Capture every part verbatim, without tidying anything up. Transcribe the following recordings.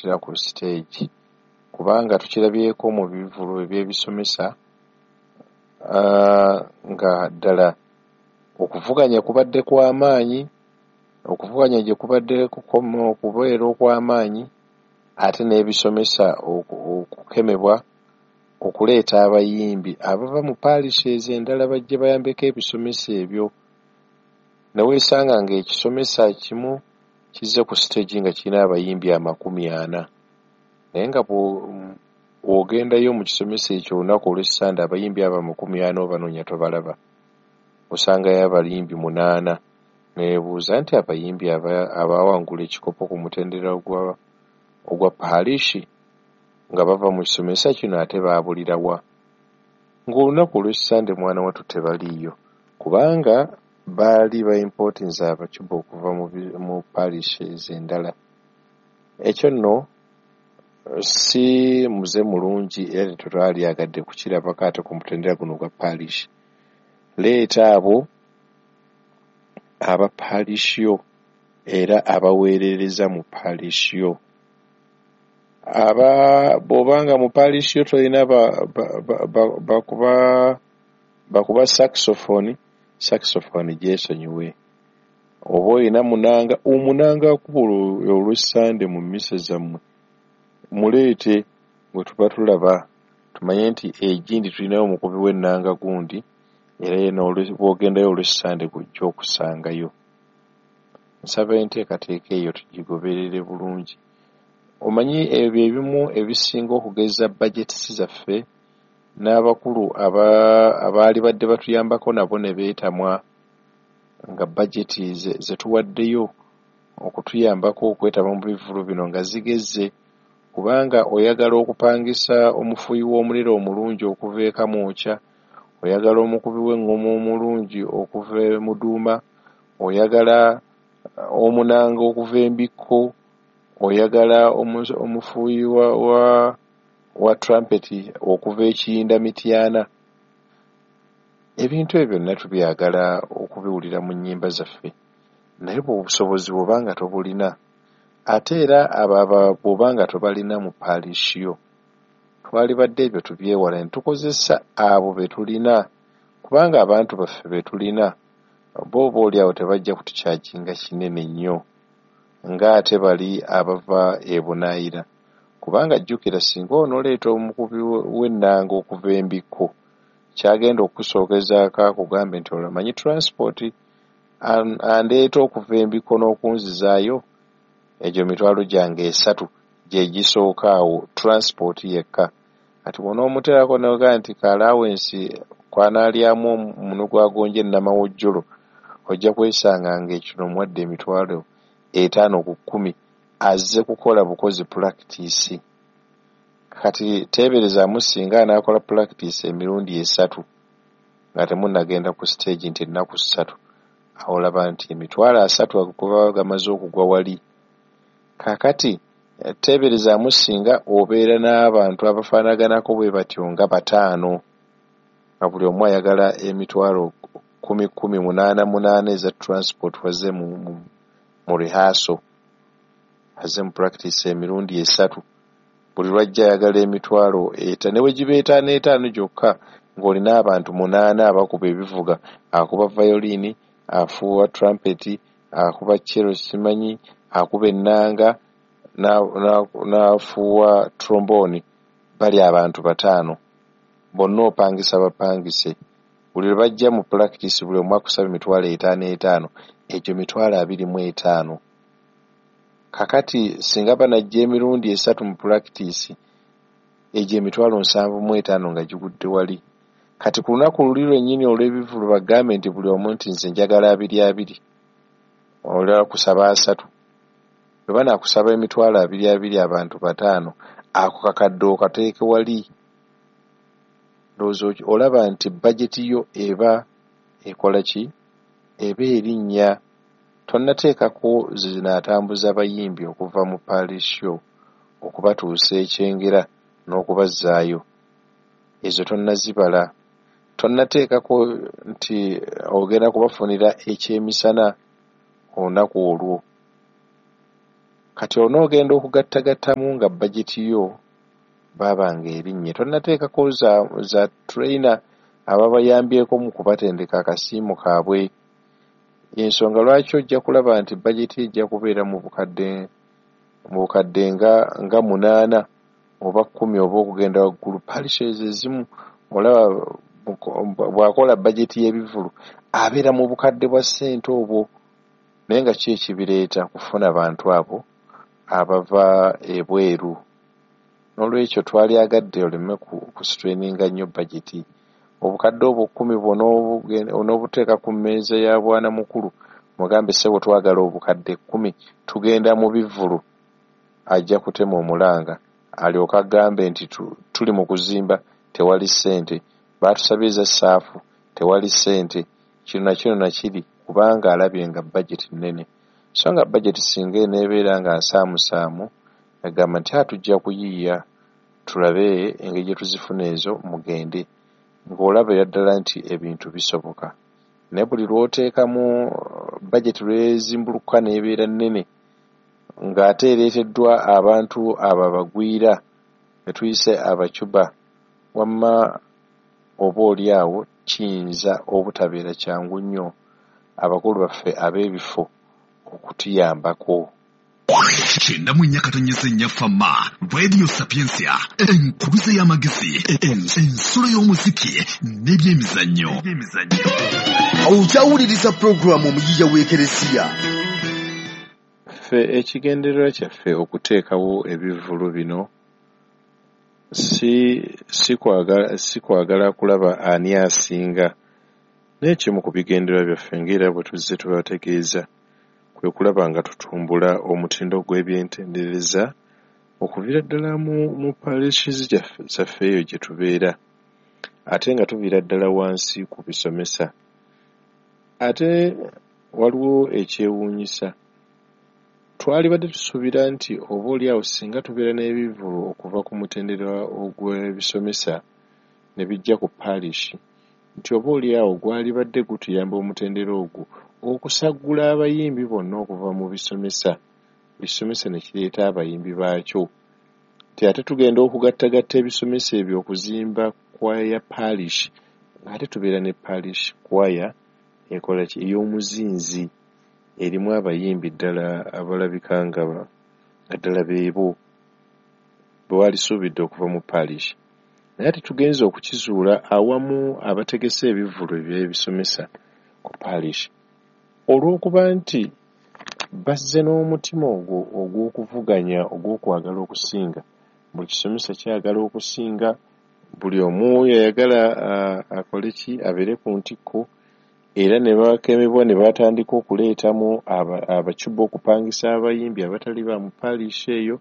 kuleetera ku stage kubanga tukirabyeko mu bivulu ebyebisomesa uh, nga ddala okuvuganya kubadde kw'amaanyi okuvuganya gye kubadde okubeera okw'amaanyi ate n'ebisomesa okukemebwa okuleeta abayimbi abava mu parishes endala bajje bayambeko ebisomesa ebyo neweesanga ng'ekisomesa kimu kizze ku stage nga kirina abayimbi amakumi ana naye nga bw'ogendayo mu kisomesa ekyo olunaku olw'essande abayimbi abo amakumi ana obanoonya tobalaba osangayo abayimbi munaana neebuuza nti abayimbi abawangula ekikopo ku mutendera ogwa ogwa paalishi nga bava mu kisomesa kino ate baabulirawa ng'olunaku olw'essande mwana wattu tebaliiyo kubanga baali baimportinze abacuba okuva mu parishes endala ekyo nno si muze mulungi era tetwalyagadde kukirabako ate ku mutendera guno gwa paalishi leeta abo aba paalishiyo era abaweerereza mu paalishiyo aba bw'obanga mu paalishiyo tolina bakuba bakuba saxophone saxophone gyesonyiwe oba olina munanga omunanga akubula olw'essande mu mmisa zammwe muleete bwe tuba tulaba tumanye nti egindi tulinayo omukubi w'ennanga gundi era yena bw'ogendayo olw'essande gujja okusangayo nsaba enteekateeka eyo tugigoberere bulungi omanyi ebyo ebimu ebisinga okugeza budgets zaffe n'abakulu abaali badde batuyambako nabo ne beetamwa nga budgeti ze tuwaddeyo okutuyambako okwetaba mu bivulu bino nga zigezze kubanga oyagala okupangisa omufuuyi w'omuliro omulungi okuva e Kamwokya oyagala omukubi w'eŋŋoma omulungi okuva e Muduuma oyagala omunanga okuva e Mbikko oyagala omufuuyi wa, wa, wa trumpet okuva e Kiyinda Mityana ebintu ebyo byonna tubyagala okubiwulira mu nnyimba zaffe naye bw'obusobozi bw'obanga tobulina ate era abo bw'obanga tobalina mu paalishiyo twalibadde ebyo tubyewala ne tukozesa abo be tulina kubanga abantu baffe be tulina bo oba oliawo tebajja kutukyakinga kinene nnyo ng'ate bali abava e Bunaayira kubanga jjukira singa onooleeta omukubi w'ennanga okuva e Mbikko kyagenda okusookezaako akugambe nti olamanyi transport andeeta okuva e Mbikko n'okunzizaayo egyo mitwalo gyange esatu gye gisooka awo transport yekka kati bw'onoomuteerako nogaa nti kaalaawensi kwanaalyamu omuno gwagonje nnamawojjolo ojja kwesanga ng'ekino omuwadde emitwalo etaano ku kkumi azze kukola bukozi practice kati teeberezaamu singa anaakola practice emirundi esatu nga temunnagenda ku stage nti ennaku ssatu awo olaba nti emitwalo asatu akuba gamaze okugwa wali kaakati teeberezaamu singa obeera n'abantu abafaanaganako bwe batyo nga bataano nga buli omu ayagala emitwalo kumi kumi munaana munaana eza transport wazze mu, mu, mu rehearsal azze mu practice emirundi esatu buli lwajja ayagala emitwalo eta ne we giba etaano etaano gyokka ng'olina abantu munaana abakuba ebivuga akuba violini afuuwa trumpet akuba chero simanyi akuba ennanga n'afuuwa tromboni bali abantu bataano bonna opangisa bapangise buli lwe bajja mu practice buli omu akusaba emitwalo etaano etaano egyo mitwalo abiri mu etaano kakati singa banajja emirundi esatu mu practice egyo emitwalo nsanvu mu etaano nga gigudde wali kati ku lunaku luli lwennyini olw'ebivulu bagambe nti buli omu nti nze njagala abiri abiri olala kusaba asatu bwe banaakusaba emitwalo abiri abiri abantu bataano ako kakadde okateeke wali ndowooza olaba nti bajeti yo eba ekola ki eba erinnya tonnateekako zinaatambuza abayimbi okuva mu paalishiyo okubatuusa ekyengera n'okubazzaayo ezo tonnazibala tonnateekako nti ogenda kubafunira ekyemisana olunaku olwo kati onoogenda okugattagattamu nga bajeti yo baabanga erinnye tonnateekako za, za trainer ababayambyeko mu kubatendeka akasiimu kaabwe. Ensonga lwaki ojja kulaba nti bajeti ejja kubeera mu bukadde mu bukadde nga nga munaana oba kkumi oba okugenda waggulu. Parishes ezimu olaba bw'akola bajeti y'ebivvulu abeera mu bukadde bwa ssente obwo, naye nga ki ekibireeta? Kufuna bantu abo abava ebweru. N'olwekyo twalyagadde oleme kusitreninga nnyo bajeti. Obukadde obwo kkumi bwona onoobuteeka ku mmeeza ya bwana mukulu mugambe ssebo twagala obukadde kkumi tugenda mu bivvulu, ajja kutema omulanga alyoka agambe nti tuli mu kuzimba tewali ssente, baatusabye eza ssaafu tewali ssente, kino na kino na kiri, kubanga alabye nga bajeti nnene. So nga bajeti singa eneebeera nga nsaamusaamu agamba nti atujja kuyiiya tulabe engeri gye tuzifuna ezo mugende, ng'olabira ddala nti ebintu bisoboka. Naye buli lw'oteekamu bajeti lwezimbulukuka n'ebeera nnene ng'ate ereeteddwa abantu abo abagwira ne tuyise abacuba, wamma oba oli awo kiyinza obutabeera kyangu nnyo abakulu baffe ab'ebifo okutuyambako. Kyenda mu nnya katonyeza ennya fama Radio Sapiensia enkuluze y'amagezi ensulo y'omuziki n'ebyemizannyo. Okyawuliriza pulogulaamu omuyiiya w'ekeresiya. Ffe ekigendererwa kyaffe okuteekawo ebivvulu bino si si kwagala si kwagala kulaba ani asinga, n'ekimu ku bigendererwa byaffe ng'era bwe tuzze tubategeeza kwe kulaba nga tutumbula omutindo gw'ebyentendereza okuviira ddala mu, mu parishes zaffe eyo gye tubeera, ate nga tuviira ddala wansi ku bisomesa. Ate waliwo ekyewuunyisa, twalibadde tusuubira nti oba oliawo singa tubeera n'ebivvulu okuva ku mutendera ogw'ebisomesa ne bijja ku parish, nti oba oliawo gwalibadde gutuyamba omutendera ogwo okusaggula abayimbi bonna okuva mu bisomesa, bisomesa ne kireeta abayimbi baakyo. Ti ate tugenda okugattagatta ebisomesa ebyo okuzimba kwaya ya parish, ate tubeera ne parish kwaya ekola ki ey'omuzinzi erimu abayimbi ddala abalabika nga ddala beebo bwe walisuubidde okuva mu parish. Naye ate tugenze okukizuula awamu abategese ebivvulu eby'ebisomesa ku parish, olw'okuba nti bazze n'omutima ogwo ogw'okuvuganya ogw'okwagala okusinga. Buli kisomesa kyagala okusinga, buli omu yayagala akole ki abeere ku ntikko, era ne bakemebwa ne batandika okuleetamu abacuba okupangisa abayimbi abatali ba mu parish eyo,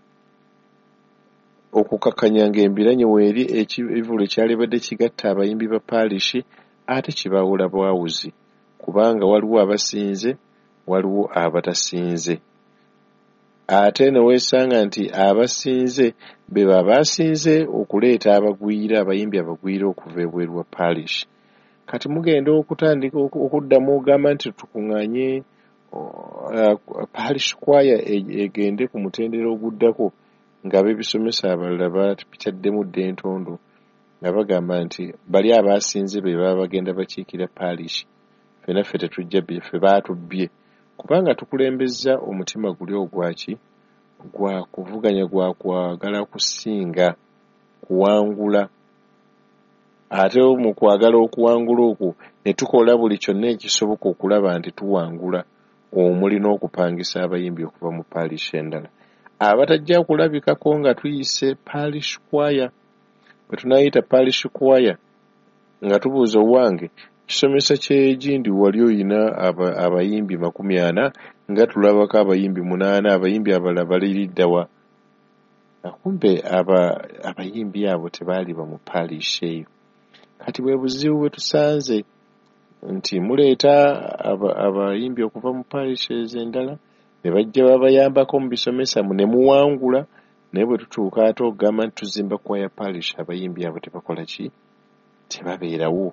okukakanya ng'embiranye weeri ekivvulu ekyalibadde kigatta abayimbi ba parish ate kibaawula bwawuzi, kubanga waliwo abasinze waliwo abatasinze. Ate ne weesanga nti abasinze be baba basinze okuleeta abagwira abayimbi abagwira okuva ebweru wa parish. Kati mugenda okutandika okuddamu ogamba nti tukuŋŋaanye parish kwaya egende ku mutendera oguddako ng'ab'ebisomesa abalala bapitaddemu dda entondo nga bagamba nti bali abasinze be baba bagenda bakiikira parish, ffenna ffe tetujja ffe baatubbye, kubanga tukulembezza omutima guli ogwaki gwa kuvuganya, gwa kwagala kusinga kuwangula. Ate mu kwagala okuwangula okwo ne tukola buli kyonna ekisoboka okulaba nti tuwangula, omuli n'okupangisa abayimbi okuva mu parish endala abatajja kulabikako nga tuyise parish choir. Bwe tunayita parish choir nga tubuuza owange kisomesa ky'egindi wali oyina abayimbi makumi ana nga tulabako abayimbi munaana, abayimbi abalala baliriddawa. Kumbe abayimbi abo tebaaliba mu parish eyo. Kati bwe buzibu bwe tusanze nti muleeta abayimbi okuva mu parishes endala ne bajja babayambako mu bisomesa ne muwangula, naye bwe tutuuka ate okugamba nti tuzimba kwaya parish abayimbi abo tebakola ki? Tebabeerawo.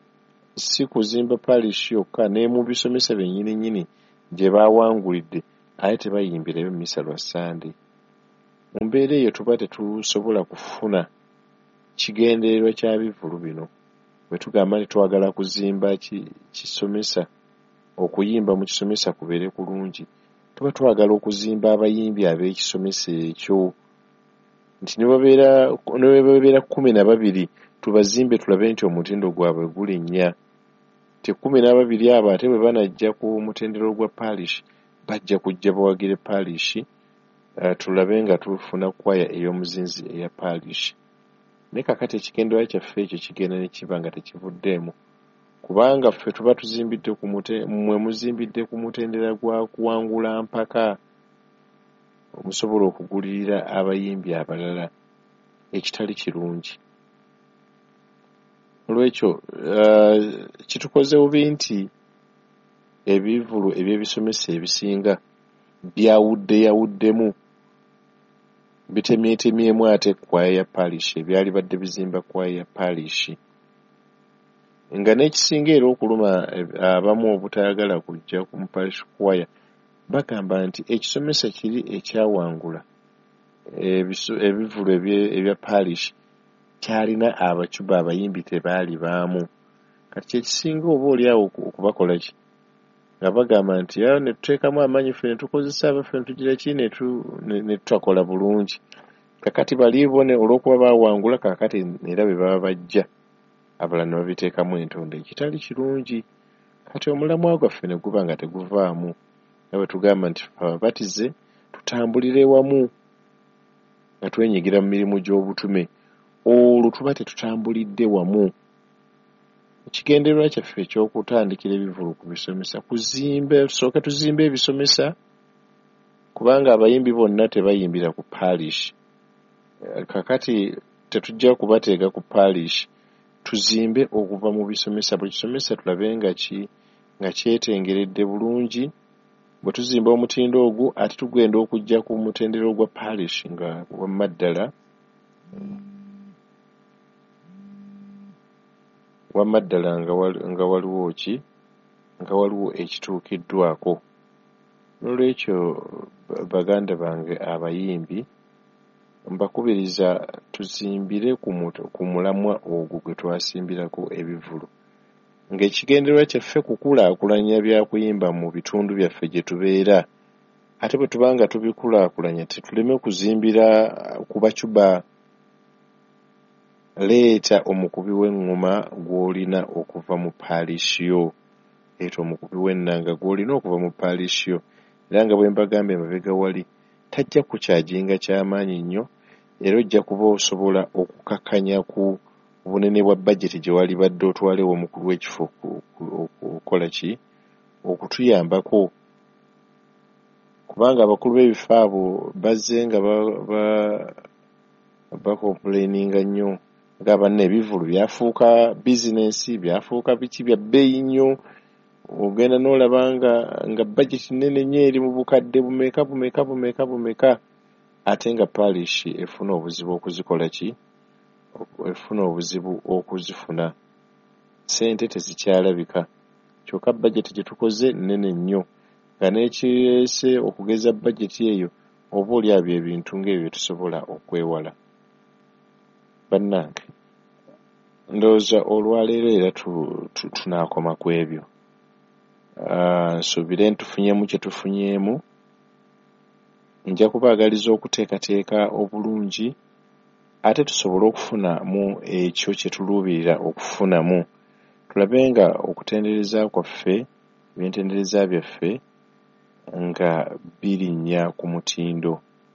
Si kuzimba parish yokka, ne mu bisomesa bennyini nnyini gye baawangulidde ate tebayimbira eb'emmisa lwa Sande. Mu mbeera eyo tuba tetusobola kufuna kigendererwa kya bivvulu bino bwe tugamba nti twagala kuzimba kisomesa, okuyimba mu kisomesa kubeere kulungi. Tuba twagala okuzimba abayimbi ab'ekisomesa ekyo nti ne babeera kkumi na babiri tubazimbe tulabe nti omutindo gwabwe gulinnya. Te kkumi na babiri abo ate bwe banajja ku mutendero gwa parish bajja kujja bawagire parish, uh, tulabe nga tufuna kwaya ey'omuzinzi eya parish. Ne kakati ekigendererwa kyaffe ekyo kigenda ne kiba nga tekivuddeemu, kubanga ffe tuba tuzimbidde ku mute mmwe muzimbidde ku mutendera gwa kuwangula mpaka omusobola okugulirira abayimbi abalala, ekitali kirungi. Olwekyo uh, kitukoze bubi nti ebivvulu eby'ebisomesa ebisinga byawudde yawuddemu, bitemyetemyemu ate kwaya ya parish ebyali badde bizimba kwaya ya parish. Nga n'ekisinga era okuluma abamu obutayagala kujja ku parish kwaya bagamba nti ekisomesa kiri ekyawangula ebivvulu ebya parish kyalina abacuba abayimbi tebaali baamu. Kati kyekisinga oba oli awo okubakola ki nga bagamba nti awo ne tuteekamu amaanyi ffe ne tukozesa abaffe ne tugira ki ne tutakola bulungi. Kakati baliibo ne olw'okuba baawangula kakati era be baba bajja abalala ne babiteekamu entonde, ekitali kirungi. Kati omulamwa gwaffe ne guba nga teguvaamu, nga bwe tugamba nti ababatize tutambulire wamu nga twenyigira mu mirimu gy'obutume, olwo tuba tetutambulidde wamu. Ekigendererwa kyaffe eky'okutandikira ebivvulu ku bisomesa kuzimbe, tusooke tuzimbe ebisomesa, kubanga abayimbi bonna tebayimbira ku parish. Kakati tetujja kubateega ku parish, tuzimbe okuva mu bisomesa. Buli kisomesa tulabe nga ki nga kyetengeredde bulungi. Bwe tuzimba omutindo ogwo ate tugenda okujja ku mutendero gwa parish nga wamma ddala wamma ddala nga waliwo ki nga waliwo ekituukiddwako. N'olwekyo baganda bange abayimbi mbakubiriza tuzimbire ku mulamwa ogwo gwe twasimbirako ebivvulu, ng'ekigendererwa kyaffe kukulaakulanya bya kuyimba mu bitundu byaffe gye tubeera. Ate bwe tuba nga tubikulaakulanya tetuleme kuzimbira ku bacuba. Leeta omukubi w'eŋŋoma gw'olina okuva mu paalishiyo, leeta omukubi w'ennanga gw'olina okuva mu paalishiyo. Era nga bwe mbagamba emabega wali tajja kukyajinga ky'amaanyi nnyo, era ojja kuba osobola okukakkanya ku bunene bwa bajeti gye wali badde otwalewo omukulu w'ekifo okukola ki okutuyambako, kubanga abakulu b'ebifo abo bazze nga bakomplaininga nnyo nga banna ebivvulu byafuuka bizinensi, byafuuka biki bya bbeeyi nnyo. Ogenda n'olaba nga bajeti nnene nnyo eri mu bukadde bumeka bumeka bumeka bumeka, ate nga parish efuna obuzibu okuzikola ki efuna obuzibu okuzifuna. Ssente tezikyalabika, kyokka bajeti gye tukoze nnene nnyo, nga n'ekireese okugeza bajeti eyo oba oli abo ebintu ng'ebyo tusobola okwewala. Bannange, ndowooza olwaleero era tunaakoma ku ebyo. Nsuubire ntufunyeemu kye tufunyeemu. Nja kubaagaliza okuteekateeka obulungi ate tusobole okufunamu ekyo kye tuluubirira okufunamu. Tulabe nga okutendereza kwaffe, ebyentendereza byaffe nga birinnya ku mutindo.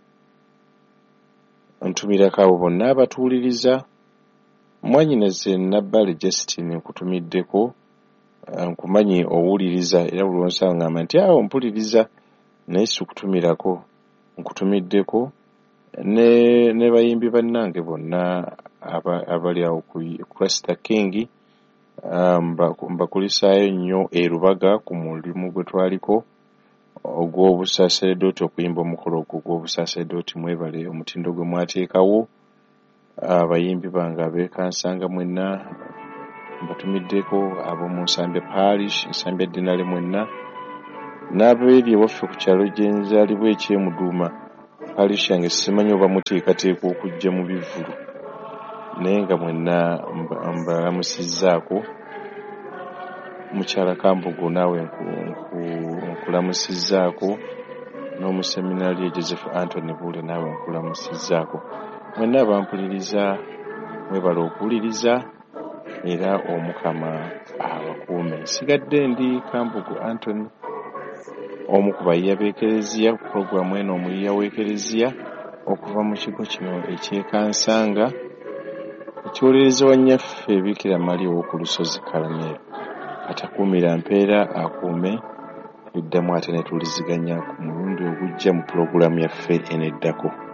Ntumirako abo bonna abatuwuliriza. Mwannyinaze Nabbale Justin nkutumiddeko, nkumanyi owuliriza era buli lwonsaba ngamba nti awo mpuliriza, naye sikutumirako, nkutumiddeko ne bayimbi bannange bonna abali awo ku Cresta King. Mbakulisaayo nnyo e Rubaga ku mulimu gwe twaliko ogw'obusaaseredooti, okuyimba omukolo ogwo gw'obusaaseredooti. Mwebale omutindo gwe mwateekawo. Abayimbi bange ab'Ekansanga mwenna mbatumiddeko, ab'omu Nsambya Parish, Nsambya Dinale mwenna n'abeeri ewaffe ku kyalo gye nzaalibwa eky'Emuduuma palish yange simanyi oba muteekateeka okujja mu bivvulu naye nga mwenna mbalamusizzaako. Mukyala Kambugu naawe nkulamusizzaako, n'omuseminaali Joseph Anthony Buule naawe nkulamusizzaako. Mwenna abampuliriza mwebala okuwuliriza era Omukama abakuume. Nsigadde ndi Kambugu Anthony, omu ku bayiiya b'Ekereziya ku pulogulaamu eno omuyiiya w'Ekereziya okuva mu kigo kino eky'Ekansanga ekiwolereza wa nnyaffe Bikira Maria ow'oku lusozi Kalameero. Atakuumira mpeera akuume, tuddamu ate ne tuliziganya ku mulundi ogujja mu pulogulaamu yaffe eneddako.